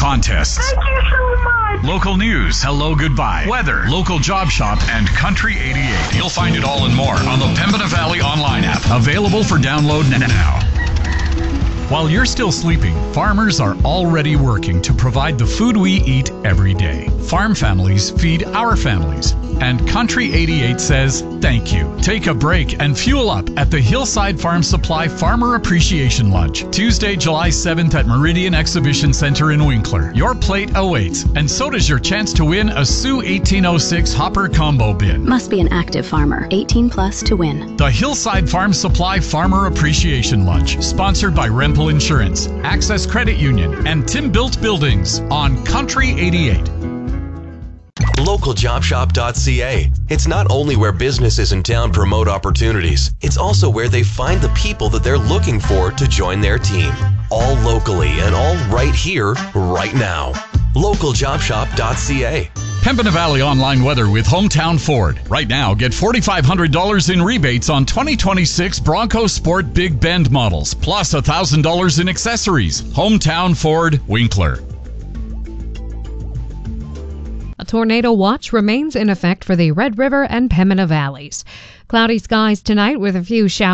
contests. Thank you so much. Local news, hello, goodbye, weather, local job shop, and Country 88. You'll find it all and more on the Pembina Valley online app. Available for download now. While you're still sleeping, farmers are already working to provide the food we eat every day. Farm families feed our families. And Country 88 says thank you. Take a break and fuel up at the Hillside Farm Supply Farmer Appreciation Lunch, Tuesday, July 7th at Meridian Exhibition Center in Winkler. Your plate awaits, and so does your chance to win a Sioux 1806 Hopper Combo Bin. Must be an active farmer, 18 plus to win. The Hillside Farm Supply Farmer Appreciation Lunch, sponsored by Rempel Insurance, Access Credit Union, and Tim Built Buildings on Country 88. LocalJobShop.ca. It's not only where businesses in town promote opportunities, it's also where they find the people that they're looking for to join their team. All locally and all right here, right now. LocalJobShop.ca. Pembina Valley online weather with Hometown Ford. Right now, get $4,500 in rebates on 2026 Bronco Sport Big Bend models, plus $1,000 in accessories. Hometown Ford, Winkler. A tornado watch remains in effect for the Red River and Pembina Valleys. Cloudy skies tonight with a few showers.